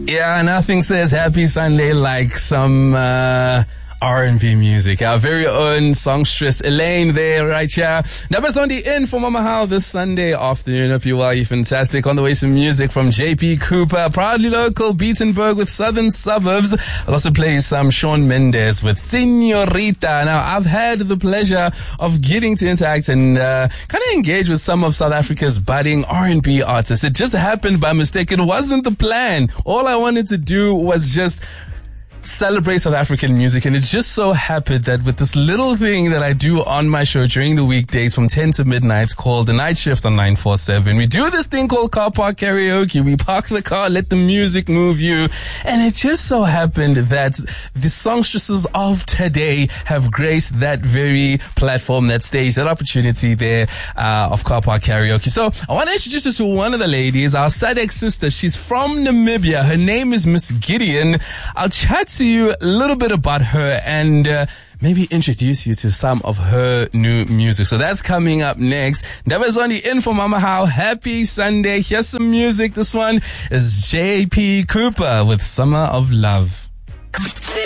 Yeah, nothing says happy Sunday like some R&B music. Our very own songstress Elaine there, right here. Numbers on the in for Mama How this Sunday afternoon. Hope you are. You're fantastic. On the way, some music from JP Cooper, proudly local, Beatenberg with Southern Suburbs. I'll also play you some Shawn Mendes with Señorita. Now, I've had the pleasure of getting to interact and kind of engage with some of South Africa's budding R&B artists. It just happened by mistake. It wasn't the plan. All I wanted to do was just celebrate South African music, and it just so happened that with this little thing that I do on my show during the weekdays from 10 to midnight called The Night Shift on 947, we do this thing called car park karaoke. We park the car, let the music move you, and it just so happened that the songstresses of today have graced that very platform, that stage, that opportunity there of car park karaoke. So I want to introduce you to one of the ladies, our Sadek sister. She's from Namibia. Her name is Miss Gideon. I'll chat to you a little bit about her and maybe introduce you to some of her new music. So that's coming up next. That was on the in for Mama How. Happy Sunday. Here's some music. This one is JP Cooper with Summer of Love.